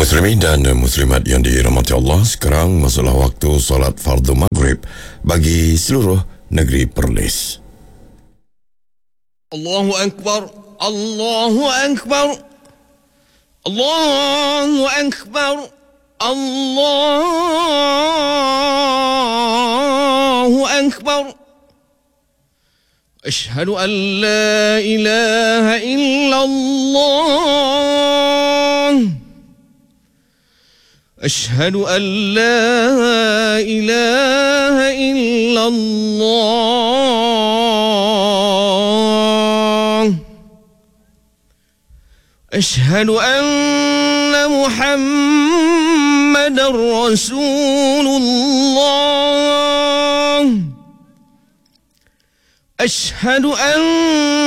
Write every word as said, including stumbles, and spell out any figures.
Muslimin dan muslimat yang dirahmati Allah, sekarang masalah waktu solat fardu maghrib bagi seluruh negeri Perlis. Allahu Akbar, Allahu Akbar, Allahu Akbar, Allahu Akbar. Ashhadu an la ilaha illallah. Ashhadu an la ilaha illallah. Ashhadu anna Muhammadar Rasulullah. Ashhadu an